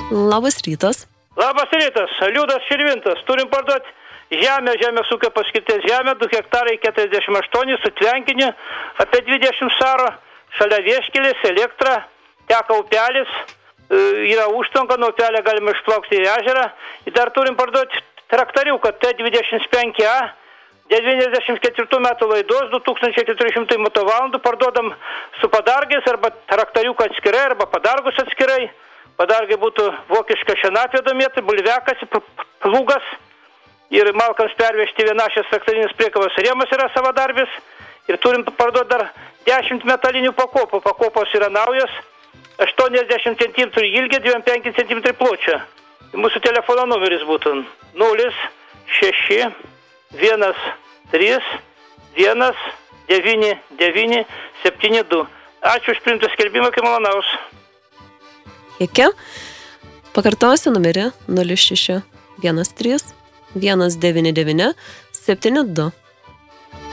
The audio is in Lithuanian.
Labas rytas. Labas rytas, Liudas Širvintas. Turim parduoti žemę, žemės ūkio paskirties žemę, 2 hektarai 48 su tvenkiniu, apie 20 saro, šalia vieškelis, elektra, teka upelis, yra užtvanka, nuo upelio galima išplaukti į ežerą. Ir dar turim parduoti traktoriuką T25A, 94 metų laidos, 2400 motovalandų, parduodam su padargais, arba traktoriuką atskirai, arba padargus atskirai. Padargai būtų vokiška šienapė domėti, bulvekas, plūgas ir malkams pervežti vienašės traktorinis priekabos rėmas yra savadarbis. Ir turim parduoti dar 10 metalinių pakopų. Pakopos yra naujos, 80 cm ilgio, 25 cm pločio. Mūsų telefono numeris būtų 06 13 199 72. Ačiū už priimtą skelbimą, kai malonaus. Iki. Pakartosiu numerį 06 13 199 72.